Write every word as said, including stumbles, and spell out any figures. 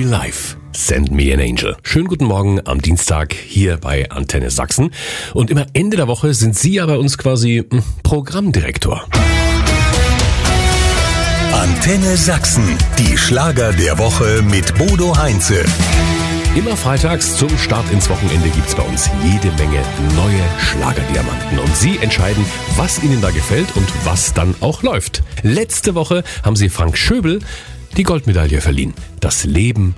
Alive. Send me an angel. Schönen guten Morgen am Dienstag hier bei Antenne Sachsen. Und immer Ende der Woche sind Sie ja bei uns quasi hm, Programmdirektor. Antenne Sachsen, die Schlager der Woche mit Bodo Heinze. Immer freitags zum Start ins Wochenende gibt's bei uns jede Menge neue Schlagerdiamanten. Und Sie entscheiden, was Ihnen da gefällt und was dann auch läuft. Letzte Woche haben Sie Frank Schöbel die Goldmedaille verliehen. Das Leben